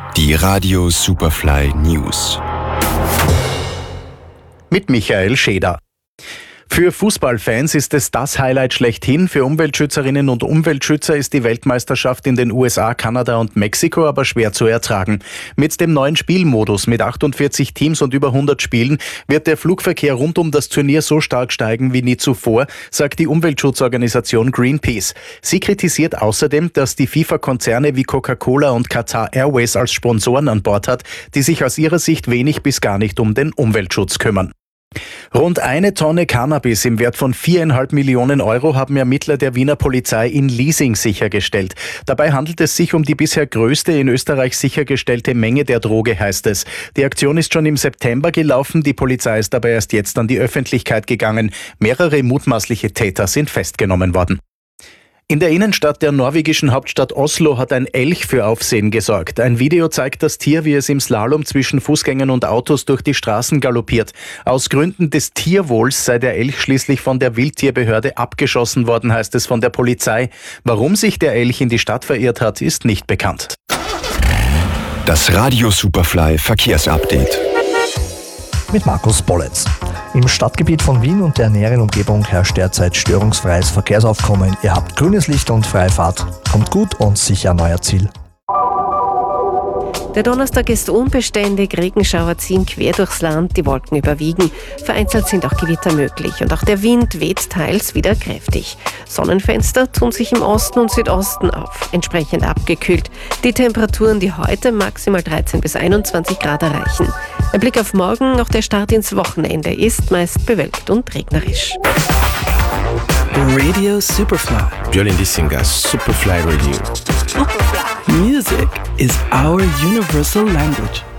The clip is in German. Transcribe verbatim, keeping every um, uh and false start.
Die Radio Superfly News. Mit Michael Scheder. Für Fußballfans ist es das Highlight schlechthin. Für Umweltschützerinnen und Umweltschützer ist die Weltmeisterschaft in den U S A, Kanada und Mexiko aber schwer zu ertragen. Mit dem neuen Spielmodus mit achtundvierzig Teams und über hundert Spielen wird der Flugverkehr rund um das Turnier so stark steigen wie nie zuvor, sagt die Umweltschutzorganisation Greenpeace. Sie kritisiert außerdem, dass die FIFA-Konzerne wie Coca-Cola und Qatar Airways als Sponsoren an Bord hat, die sich aus ihrer Sicht wenig bis gar nicht um den Umweltschutz kümmern. Rund eine Tonne Cannabis im Wert von viereinhalb Millionen Euro haben Ermittler der Wiener Polizei in Liesing sichergestellt. Dabei handelt es sich um die bisher größte in Österreich sichergestellte Menge der Droge, heißt es. Die Aktion ist schon im September gelaufen, die Polizei ist dabei erst jetzt an die Öffentlichkeit gegangen. Mehrere mutmaßliche Täter sind festgenommen worden. In der Innenstadt der norwegischen Hauptstadt Oslo hat ein Elch für Aufsehen gesorgt. Ein Video zeigt das Tier, wie es im Slalom zwischen Fußgängern und Autos durch die Straßen galoppiert. Aus Gründen des Tierwohls sei der Elch schließlich von der Wildtierbehörde abgeschossen worden, heißt es von der Polizei. Warum sich der Elch in die Stadt verirrt hat, ist nicht bekannt. Das Radio Superfly Verkehrsupdate. Mit Markus Bolletz. Im Stadtgebiet von Wien und der näheren Umgebung herrscht derzeit störungsfreies Verkehrsaufkommen. Ihr habt grünes Licht und freie Fahrt. Kommt gut und sicher an euer Ziel. Der Donnerstag ist unbeständig, Regenschauer ziehen quer durchs Land, die Wolken überwiegen. Vereinzelt sind auch Gewitter möglich und auch der Wind weht teils wieder kräftig. Sonnenfenster tun sich im Osten und Südosten auf, entsprechend abgekühlt. Die Temperaturen, die heute maximal dreizehn bis einundzwanzig Grad erreichen. Ein Blick auf morgen, noch der Start ins Wochenende ist meist bewölkt und regnerisch. Radio Superfly. Jolene Singer's Superfly Radio. Music is our universal language.